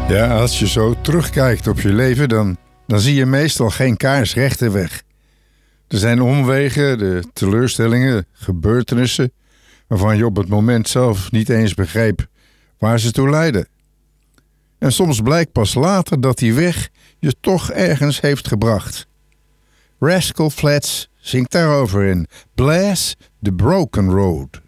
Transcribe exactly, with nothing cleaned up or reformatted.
Ja, als je zo terugkijkt op je leven, dan, dan zie je meestal geen kaarsrechte weg. Er zijn omwegen, de teleurstellingen, gebeurtenissen, waarvan je op het moment zelf niet eens begreep waar ze toe leiden. En soms blijkt pas later dat die weg je toch ergens heeft gebracht. Rascal Flatts zingt daarover in Bless the Broken Road.